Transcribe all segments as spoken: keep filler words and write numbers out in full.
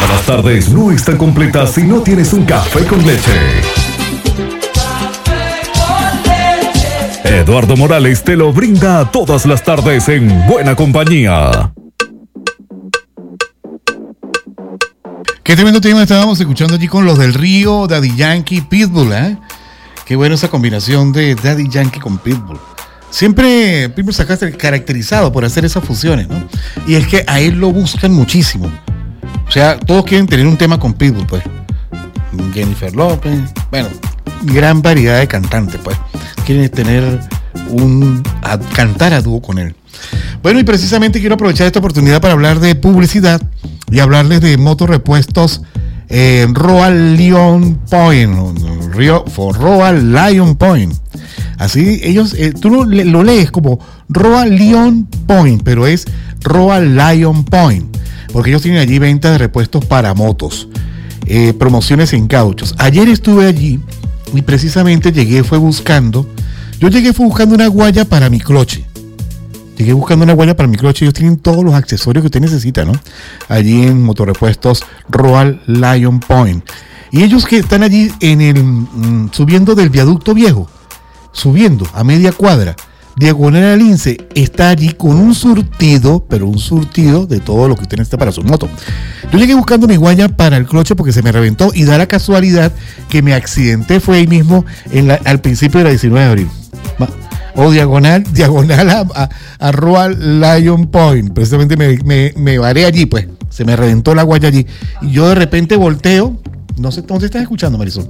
Las tardes no están completas si no tienes un café con leche. Eduardo Morales te lo brinda todas las tardes en buena compañía. Qué tremendo tema estábamos escuchando allí con los del Río, Daddy Yankee, Pitbull, ¿eh? Qué buena esa combinación de Daddy Yankee con Pitbull. Siempre Pitbull se ha caracterizado por hacer esas fusiones, ¿no? Y es que a él lo buscan muchísimo. O sea, todos quieren tener un tema con Pitbull, pues. Jennifer López, bueno, gran variedad de cantantes, pues. Quieren tener un... A, cantar a dúo con él. Bueno, y precisamente quiero aprovechar esta oportunidad para hablar de publicidad y hablarles de motorrepuestos eh, Royal Lion Point, Rio, for Royal Lion Point. Así, ellos, eh, tú lo, lo lees como Royal Lion Point, pero es Royal Lion Point, porque ellos tienen allí venta de repuestos para motos, eh, promociones en cauchos. Ayer estuve allí y precisamente llegué, fue buscando, yo llegué fue buscando una guaya para mi cloche. Llegué buscando una guaya para mi cloche. Ellos tienen todos los accesorios que usted necesita, ¿no? Allí en Motorrepuestos Royal Lion Point. Y ellos que están allí en el mm, subiendo del viaducto viejo, subiendo a media cuadra, diagonal al Lince, está allí con un surtido, pero un surtido de todo lo que usted necesita para su moto. Yo llegué buscando mi guaya para el cloche porque se me reventó y da la casualidad que me accidenté fue ahí mismo en la, al principio de la diecinueve de abril. O diagonal, diagonal a, a, a Royal Lion Point. Precisamente me, me, me varé allí, pues. Se me reventó la guaya allí. Y yo de repente volteo. No sé, ¿dónde estás escuchando, Marisol?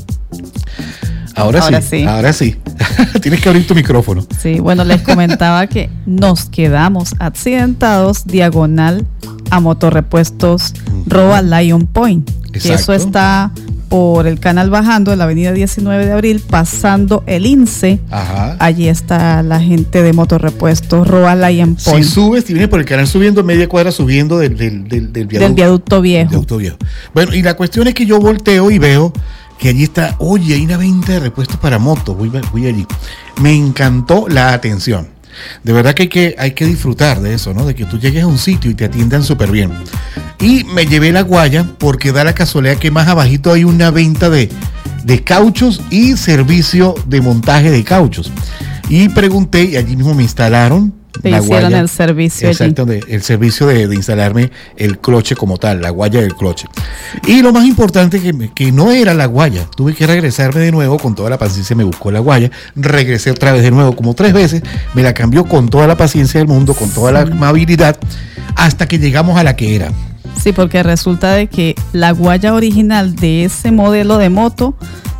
Ahora, ahora sí, sí. Ahora sí. Tienes que abrir tu micrófono. Sí, bueno, les comentaba que nos quedamos accidentados diagonal a Motorrepuestos Royal Lion Point. Exacto. Que eso está por el canal bajando de la avenida diecinueve de abril, pasando el Lince. Ajá. Allí está la gente de Motorrepuestos Royal Lion Point. Si subes, si vienes por el canal subiendo media cuadra, subiendo del, del, del, del, viaducto, del viaducto viejo. viaducto viejo. Bueno, y la cuestión es que yo volteo y veo que allí está, oye, hay una venta de repuestos para motos, voy, voy allí. Me encantó la atención. De verdad que hay, que hay que disfrutar de eso, ¿no? De que tú llegues a un sitio y te atiendan súper bien. Y me llevé la guaya porque da la casualidad que más abajito hay una venta de, de cauchos y servicio de montaje de cauchos. Y pregunté y allí mismo me instalaron Te la hicieron guaya, el servicio exacto, de, el servicio de, de instalarme el cloche como tal, la guaya del cloche. Y lo más importante que, que no era la guaya, tuve que regresarme de nuevo con toda la paciencia, me buscó la guaya, regresé otra vez de nuevo como tres veces, me la cambió con toda la paciencia del mundo, con toda la amabilidad, hasta que llegamos a la que era. Sí, porque resulta de que la guaya original de ese modelo de moto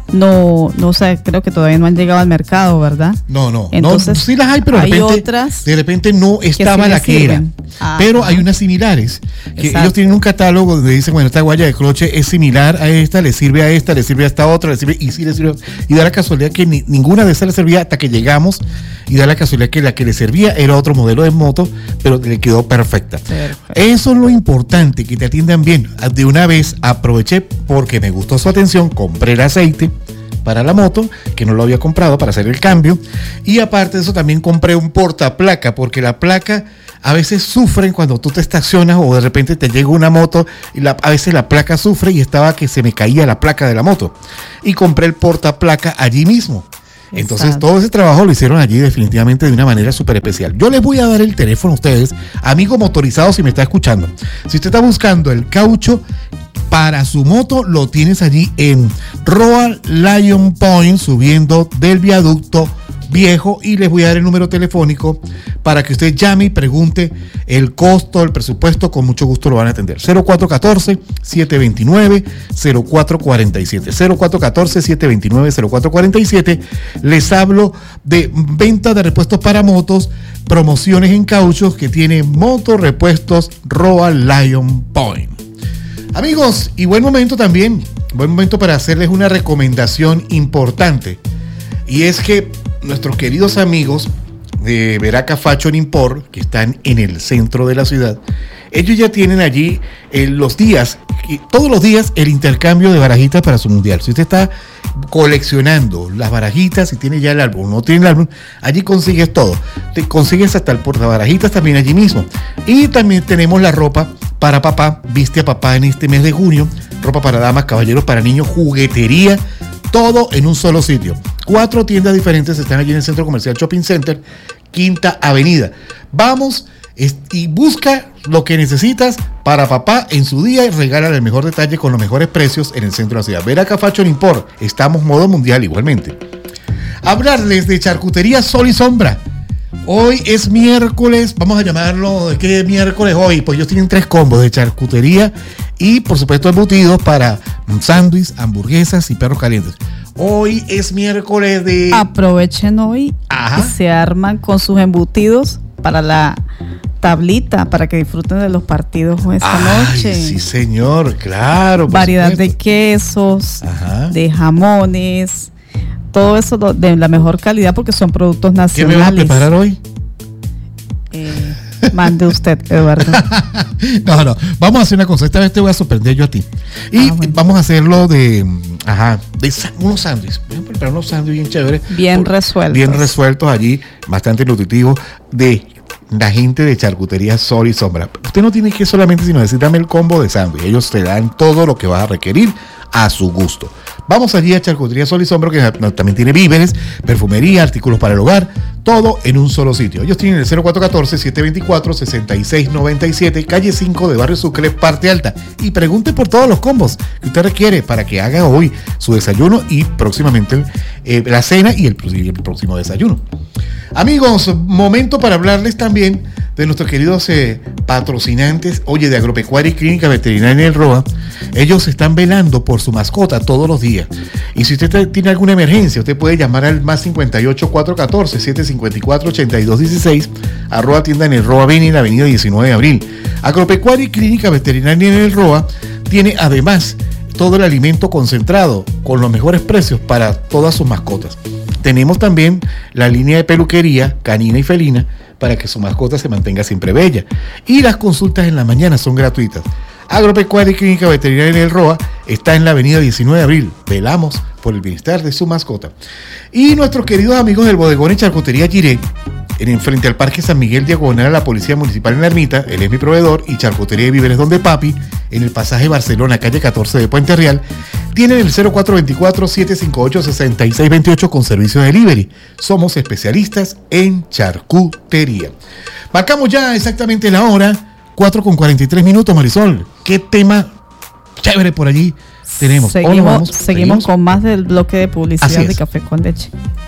no, no sé, creo que todavía no han llegado al mercado, ¿verdad? No, no, entonces, no, sí las hay, pero de hay repente, otras de repente no estaba que sí la que era. Ah, pero hay unas similares, que exacto. Ellos tienen un catálogo donde dicen, bueno, esta guaya de cloche es similar a esta, le sirve a esta, le sirve a esta otra, le sirve, y sí le sirve, y da la casualidad que ni, ninguna de esas le servía hasta que llegamos, y da la casualidad que la que le servía era otro modelo de moto, pero le quedó perfecta. Perfecto. Eso es lo importante, que te atiendan bien. De una vez aproveché porque me gustó su atención, compré el aceite para la moto, que no lo había comprado para hacer el cambio, y aparte de eso también compré un portaplaca, porque la placa a veces sufren cuando tú te estacionas o de repente te llega una moto y la, a veces la placa sufre y estaba que se me caía la placa de la moto, y compré el portaplaca allí mismo. Entonces exacto. Todo ese trabajo lo hicieron allí definitivamente de una manera súper especial. Yo les voy a dar el teléfono a ustedes, amigo motorizado, si me está escuchando. Si usted está buscando el caucho para su moto, lo tienes allí en Royal Lion Point, subiendo del viaducto viejo, y les voy a dar el número telefónico para que usted llame y pregunte el costo, el presupuesto, con mucho gusto lo van a atender. cero cuatro uno cuatro, siete dos nueve, cero cuatro cuatro siete, cero cuatro uno cuatro, siete dos nueve, cero cuatro cuatro siete. Les hablo de venta de repuestos para motos, promociones en cauchos que tiene Motorrepuestos Royal Lion Point. Amigos, y buen momento también, buen momento para hacerles una recomendación importante, y es que nuestros queridos amigos de Veraca Fashion Import, que están en el centro de la ciudad, ellos ya tienen allí eh, los días, todos los días, el intercambio de barajitas para su mundial. Si usted está coleccionando las barajitas, si tiene ya el álbum, no tiene el álbum, allí consigues todo. Te consigues hasta el portabarajitas también allí mismo. Y también tenemos la ropa para papá, viste a papá en este mes de junio, ropa para damas, caballeros, para niños, juguetería, todo en un solo sitio. Cuatro tiendas diferentes están allí en el Centro Comercial Shopping Center, Quinta Avenida. Vamos y busca lo que necesitas para papá en su día y regala el mejor detalle con los mejores precios en el centro de la ciudad. Veraca Fashion Import, estamos modo mundial igualmente. Hablarles de charcutería Sol y Sombra. Hoy es miércoles, vamos a llamarlo, ¿de qué miércoles hoy? Pues ellos tienen tres combos de charcutería y por supuesto embutidos para sándwich, hamburguesas y perros calientes. Hoy es miércoles de... Aprovechen hoy Ajá. y se arman con sus embutidos para la tablita, para que disfruten de los partidos esta Ay, noche. Sí, señor, claro. Variedad supuesto. de quesos, Ajá. de jamones, todo eso de la mejor calidad porque son productos ¿Qué nacionales. me vas a preparar hoy? Eh, mande usted, Eduardo. No, no, vamos a hacer una cosa, esta vez te voy a sorprender yo a ti. Y Ah, bueno. vamos a hacerlo de, ajá, de unos sándwiches. Voy a preparar unos sándwiches bien chéveres. Bien resueltos. Bien resueltos allí, bastante nutritivos, de la gente de Charcutería Sol y Sombra. Usted no tiene que solamente sino decir, dame el combo de sándwich. Ellos te dan todo lo que vas a requerir a su gusto. Vamos allí a Charcutería Sol y Sombra, que también tiene víveres, perfumería, artículos para el hogar, todo en un solo sitio. Ellos tienen el cero cuatro uno cuatro, siete dos cuatro, seis seis nueve siete, calle cinco de Barrio Sucre, Parte Alta. Y pregunte por todos los combos que usted requiere para que haga hoy su desayuno y próximamente eh, la cena y el, y el próximo desayuno. Amigos, momento para hablarles también de nuestros queridos eh, patrocinantes, oye, de Agropecuaria y Clínica Veterinaria El Roa. Ellos están velando por su mascota todos los días. Y si usted tiene alguna emergencia, usted puede llamar al más cincuenta y ocho, cuatrocientos catorce, setecientos cincuenta y cuatro, ochenta y dos dieciséis, arroba tienda en El Roa Beni, en la avenida diecinueve de abril. Agropecuaria y Clínica Veterinaria en El Roa tiene además todo el alimento concentrado con los mejores precios para todas sus mascotas. Tenemos también la línea de peluquería canina y felina para que su mascota se mantenga siempre bella. Y las consultas en la mañana son gratuitas. Agropecuaria y Clínica Veterinaria en El Roa está en la avenida diecinueve de abril. Velamos por el bienestar de su mascota. Y nuestros queridos amigos del bodegón y charcutería Giré, en frente al Parque San Miguel, diagonal a la Policía Municipal en la Ermita, él es mi proveedor, y Charcutería y Víveres Donde Papi, en el pasaje Barcelona, calle catorce de Puente Real, tienen el cero cuatro dos cuatro, siete cinco ocho, seis seis dos ocho con servicio de delivery. Somos especialistas en charcutería. Marcamos ya exactamente la hora, cuatro con cuarenta y tres minutos, Marisol. ¿Qué tema chévere por allí tenemos? Seguimos, ¿O no vamos? seguimos con más del bloque de publicidad Así es. de Café con Leche.